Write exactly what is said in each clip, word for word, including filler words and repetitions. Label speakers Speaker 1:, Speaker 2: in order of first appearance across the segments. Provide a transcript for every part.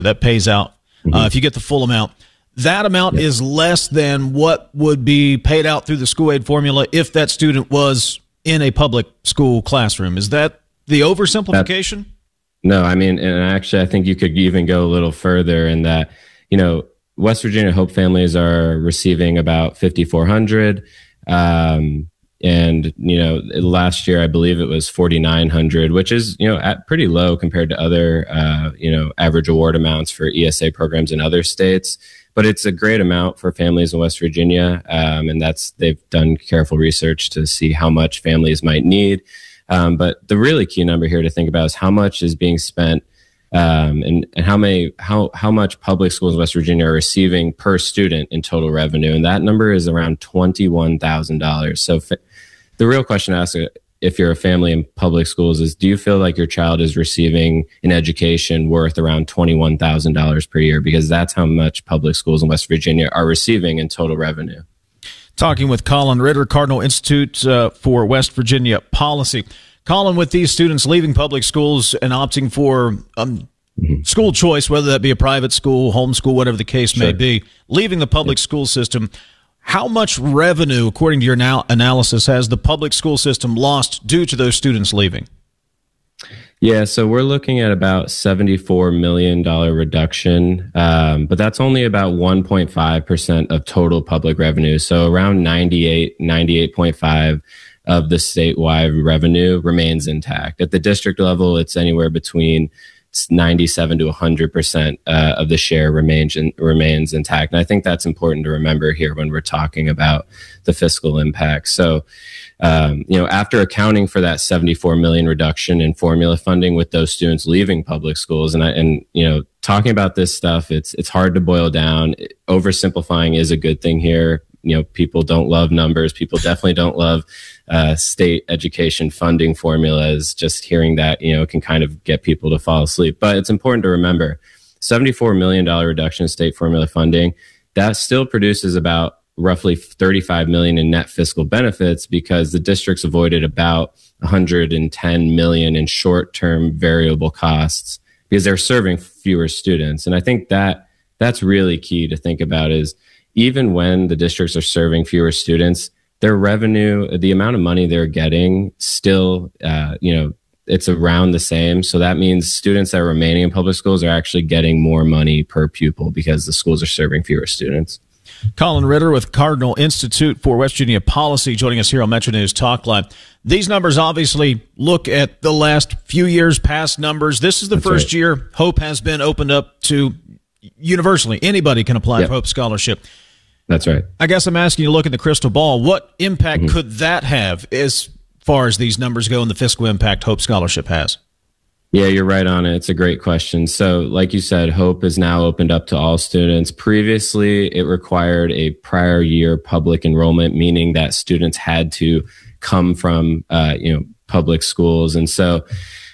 Speaker 1: that pays out
Speaker 2: Mm-hmm.
Speaker 1: uh, if you get the full amount. That amount
Speaker 2: yep.
Speaker 1: is less than what would be paid out through the school aid formula if that student was in a public school classroom. Is that the oversimplification?
Speaker 2: That, no, I mean, and actually, I think you could even go a little further in that, you know, West Virginia Hope families are receiving about fifty-four hundred. Um, and, you know, last year, I believe it was forty-nine hundred, which is, you know, at pretty low compared to other, uh, you know, average award amounts for E S A programs in other states. But it's a great amount for families in West Virginia. Um, and that's, they've done careful research to see how much families might need. Um, but the really key number here to think about is how much is being spent Um, and, and how many, how, how much public schools in West Virginia are receiving per student in total revenue. And that number is around twenty-one thousand dollars. So f- the real question to ask if you're a family in public schools is, do you feel like your child is receiving an education worth around twenty-one thousand dollars per year? Because that's how much public schools in West Virginia are receiving in total revenue.
Speaker 1: Talking with Colin Ritter, Cardinal Institute uh, for West Virginia Policy. Colin, with these students leaving public schools and opting for um, mm-hmm. school choice, whether that be a private school, homeschool, whatever the case sure. may be, leaving the public yeah. school system, how much revenue, according to your now analysis, has the public school system lost due to those students leaving?
Speaker 2: Yeah, so we're looking at about seventy-four million dollars reduction, um, but that's only about one point five percent of total public revenue. So around ninety-eight, ninety-eight point five of the statewide revenue remains intact. At the district level, it's anywhere between ninety-seven to one hundred percent uh, of the share remains in, remains intact. And I think that's important to remember here when we're talking about the fiscal impact. So, um, you know, after accounting for that seventy-four million reduction in formula funding with those students leaving public schools, and I, and you know, talking about this stuff, it's it's hard to boil down. Oversimplifying is a good thing here. You know, people don't love numbers. People definitely don't love uh, state education funding formulas. Just hearing that, you know, can kind of get people to fall asleep. But it's important to remember, seventy-four million dollars reduction in state formula funding, that still produces about roughly thirty-five million dollars in net fiscal benefits, because the districts avoided about one hundred ten million dollars in short-term variable costs because they're serving fewer students. And I think that that's really key to think about is, even when the districts are serving fewer students, their revenue, the amount of money they're getting still, uh, you know, it's around the same. So that means students that are remaining in public schools are actually getting more money per pupil because the schools are serving fewer students.
Speaker 1: Colin Ritter with Cardinal Institute for West Virginia Policy joining us here on Metro News Talk Live. These numbers obviously look at the last few years, past numbers. This is the That's first right. year Hope has been opened up to universally. Anybody can apply yep. for Hope Scholarship.
Speaker 2: That's right.
Speaker 1: I guess I'm asking you to look at the crystal ball. What impact mm-hmm. could that have as far as these numbers go and the fiscal impact Hope Scholarship has?
Speaker 2: Yeah, you're right on it. It's a great question. So like you said, Hope is now opened up to all students. Previously, it required a prior year public enrollment, meaning that students had to come from, uh, you know, public schools. And so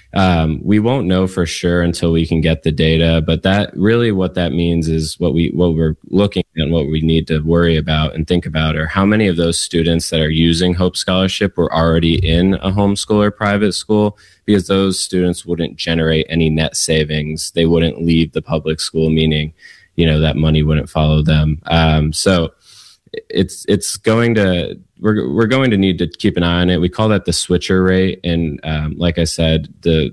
Speaker 2: Um, we won't know for sure until we can get the data, but that really what that means is what we, what we're looking at and what we need to worry about and think about are how many of those students that are using Hope Scholarship were already in a homeschool or private school, because those students wouldn't generate any net savings. They wouldn't leave the public school, meaning, you know, that money wouldn't follow them. Um, so it's, it's going to, we're, we're going to need to keep an eye on it. We call that the switcher rate. And, um, like I said, the,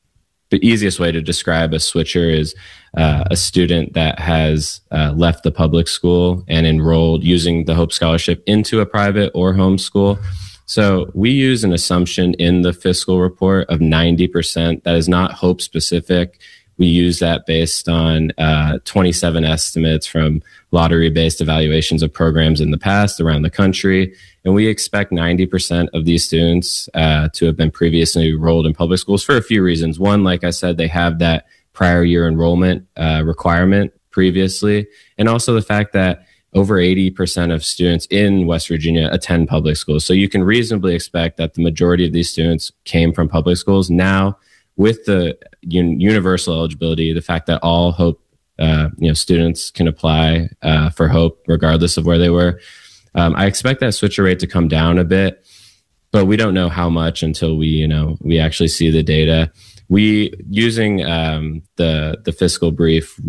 Speaker 2: the easiest way to describe a switcher is, uh, a student that has, uh, left the public school and enrolled using the Hope Scholarship into a private or homeschool. So we use an assumption in the fiscal report of ninety percent. That is not Hope specific. We use that based on uh, twenty-seven estimates from lottery-based evaluations of programs in the past around the country. And we expect ninety percent of these students uh, to have been previously enrolled in public schools for a few reasons. One, like I said, they have that prior year enrollment uh, requirement previously. And also the fact that over eighty percent of students in West Virginia attend public schools. So you can reasonably expect that the majority of these students came from public schools. Now, with the un- universal eligibility, the fact that all Hope uh, you know, students can apply uh, for Hope regardless of where they were, um, I expect that switcher rate to come down a bit, but we don't know how much until we, you know, we actually see the data. We, using um, the the fiscal brief,